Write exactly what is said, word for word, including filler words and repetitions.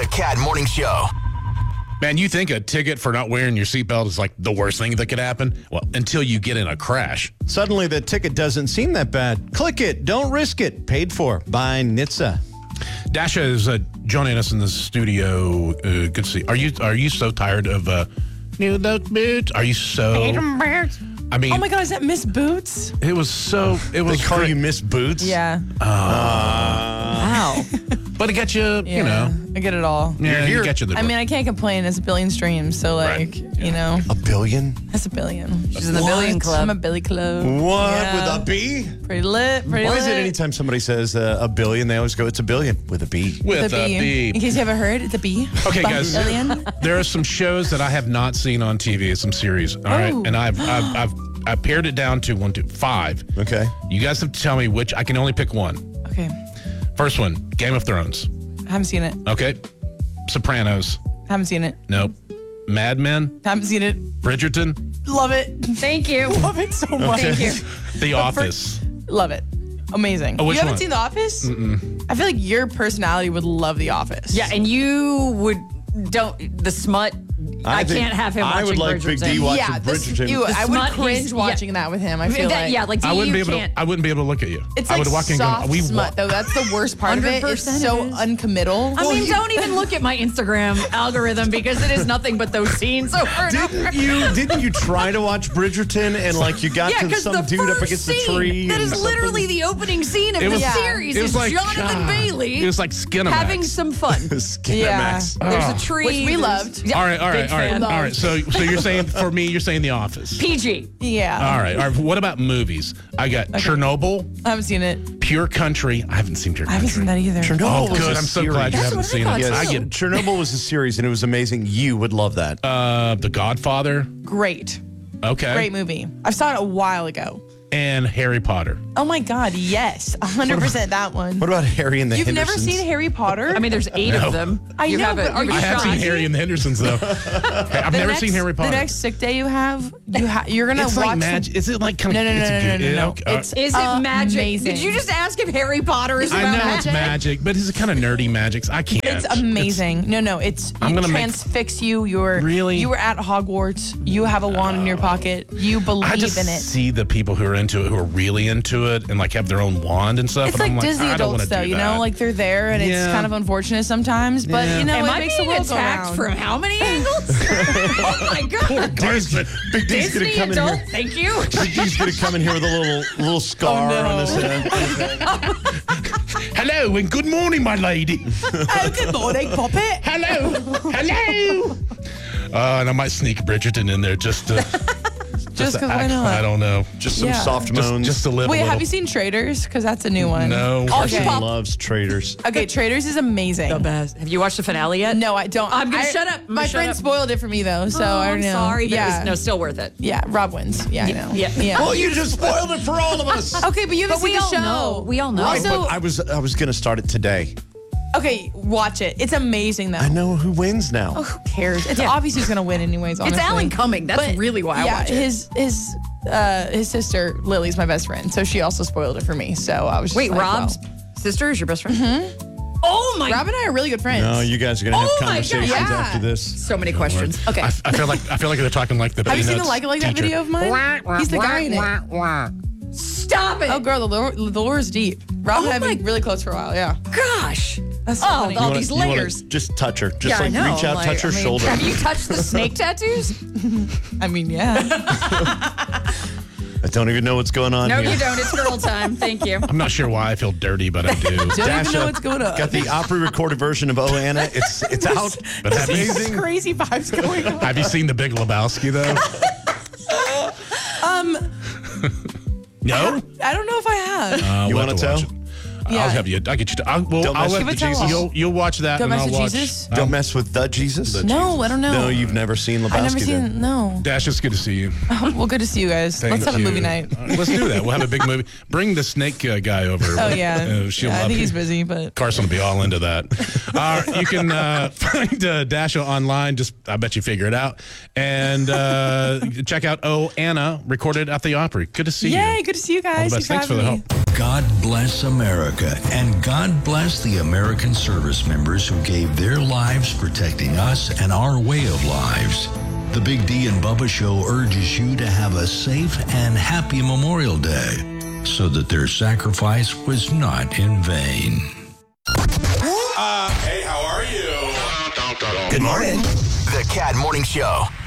Cat Morning Show. Man, you think a ticket for not wearing your seatbelt is like the worst thing that could happen? Well, until you get in a crash. Suddenly, the ticket doesn't seem that bad. Click it. Don't risk it. Paid for by N H T S A. Dasha is uh, joining us in the studio. Uh, good to see. Are you Are you so tired of uh, new those boots? Are you so? I mean, Oh my God, is that Miss Boots? it was so. It was. They call great. you Miss Boots? Yeah. Wow. but it got you. yeah. You know. I get it all. Yeah, here. it got you the. I mean, I can't complain. It's a billion streams, so like, Right. you know, A billion? that's a billion. She's in the billion club. I'm a Billy Club. What? Yeah. With a B? Pretty lit. Pretty Why lit. is it anytime somebody says uh, a billion, they always go, it's a billion with a B? with The a B. B. In case you haven't heard, it's a B. Okay, guys. Billion. There are some shows that I have not seen on T V. Some series. All right, Oh. and I've I've I've I pared it down to one, two, five. Okay. You guys have to tell me which. I can only pick one. Okay. First one, Game of Thrones. I haven't seen it. Okay. Sopranos. Haven't seen it. Nope. Mad Men. Haven't seen it. Bridgerton. Love it. Thank you. Love it so much. Thank you. The Office. Love it. Amazing. Oh, which you haven't one? seen The Office? Mm-mm. I feel like your personality would love The Office. Yeah, and you would don't the smut. I, think- can't have him I watching would like Big Bridgerton. D watching Yeah, this, Bridgerton. ew, I would smut, cringe he's- watching yeah. that with him. I feel That- like yeah, like I D, wouldn't you be able can't. to. I wouldn't be able to look at you. it's I like would walk in and soft go, we smut, wa- though. That's the worst part of it. It's one hundred percent so it is. uncommittal. I mean, don't even look at my Instagram algorithm because it is nothing but those scenes over and over. Didn't you didn't you try to watch Bridgerton and like you got Yeah, to because some the dude first up against scene, the tree? that and is something? literally the opening scene of It the was- series. It was is like Jonathan ah, Bailey It was like Skinamax. having some fun. Yeah. Skinamax. There's a tree. Which we there's- loved. Yeah, All right, all right, big all right, fan. all right. So, so you're saying for me, you're saying The Office. P G. Yeah. All right, all right. What about movies? I got Chernobyl, I haven't seen it. Pure Country. I haven't seen Pure I haven't Country. seen that either. Chernobyl Oh, was good. a I'm so series. glad you That's haven't what I seen thought, it. Yes, I too. get Chernobyl was a series and it was amazing. You would love that. uh, The Godfather. Great. Okay. Great movie. I saw it a while ago. And Harry Potter. Oh my God, yes. one hundred percent that one. What about Harry and the You've never Hendersons? seen Harry Potter? I mean, there's eight No. of them. I You know, have a- but are you you I have seen shocked? Harry and the Hendersons though. Hey, I've the never next, seen Harry Potter. The next sick day you have, you ha- you're gonna it's watch. like magic. Is it like kind No, of? no, no, it's no, no, good. no, no. Okay, uh, It's Is it magic? amazing. Did you just ask if Harry Potter is I about know magic? it's magic, but is it kind of nerdy magic? I can't. It's amazing. no, no, it's I'm it gonna make- transfix you. You're Really? You were at Hogwarts. You have a wand in your pocket. You believe I just in it. see the people who are into it, who are really into it, and like have their own wand and stuff. It's and like I'm like, Disney I don't adults, wanna though. do You that. know, like they're there, and Yeah. it's kind of unfortunate sometimes. But Yeah. you know, Am it I makes being the world go attacked round. from how many angles? oh my god! Husband. Big D's gonna Disney come in adult, here. thank you. Big D's gonna come in here with a little little scar Oh, no. on his head. Hello and good morning, my lady. Oh, good morning, Poppet. Hello, hello. Uh, and I might sneak Bridgerton in there just to, just, Just to 'cause why act- not? I don't know. Just some Yeah. soft Just, moans. just to live. Wait, a little. have you seen Traders? Because that's a new one. No. Carson Okay. loves traders. Okay, Traders is amazing. The best. Have you watched the finale yet? No, I don't. I'm gonna I- shut up. I'm My gonna shut friend up. spoiled it for me though, so Oh, I don't I'm know. sorry. but it Yeah, was- no, still worth it. yeah. Rob wins. Yeah, I know. Yeah. yeah. Well, you just spoiled it for all of us. Okay, but you haven't But we seen the all show. know. We all know. Right, Also, but I was I was gonna start it today. okay, watch it. It's amazing though. I know who wins now. Oh, who cares? It's Yeah. obvious who's gonna win anyways. Honestly. It's Alan Cumming. That's But, really why I yeah, watch it. his his uh, his sister Lily's my best friend, so she also spoiled it for me. So I was just Wait, like, Rob's well. sister is your best friend? Mm-hmm. Oh my! Rob and I are really good friends. No, you guys are gonna have Oh my God, conversations yeah. after this. So many questions. okay. I, I feel like I feel like they're talking like the. Have you seen the Peanuts Like It Like That teacher. video of mine? He's the guy in it. Stop it! Oh, girl, the lore, the lore is deep. Rob Oh and I have been my- really close for a while. Yeah. Gosh! That's so Oh, funny. all You wanna- these you wanna layers. just touch her. Just Yeah, I like know, reach out, like, touch her I mean, shoulder. Have you touched the snake tattoos? I mean, yeah. I don't even know what's going on No, here. you don't. It's girl time. Thank you. I'm not sure why I feel dirty, but I do. Don't even Dasha know what's going on. Got the Opry recorded version of Oh Anna. It's it's out. But have you, There's crazy vibes going on. have you seen The Big Lebowski though? Um, No. I don't know if I have. Uh, You we'll wanna have to tell? watch it. Yeah. I'll have you. I get you. To, I'll, well, Don't I'll mess let with the Jesus. Jesus. You'll, you'll watch that, Don't and mess I'll with watch. Jesus? Don't mess with the Jesus. The- No, I don't know. No, you've never seen Lebowski. I've never then. seen. No. Dash, it's good to see you. Well, good to see you guys. Thank Let's have you. a movie night. Uh, let's do that. We'll have a big movie. Bring the snake uh, guy over. Oh yeah. Uh, she'll yeah I love think it. he's busy, but Carson will be all into that. Uh, you can uh, find uh, Dasha online. Just, I bet you figure it out. And uh, check out Oh Anna, recorded at the Opry. Good to see you. yay, good to see you guys. All the best. Thanks Thanks for the having me. help. God bless America, and God bless the American service members who gave their lives protecting us and our way of lives. The Big D and Bubba Show urges you to have a safe and happy Memorial Day so that their sacrifice was not in vain. Uh, hey, how are you? Good morning. The Cat Morning Show.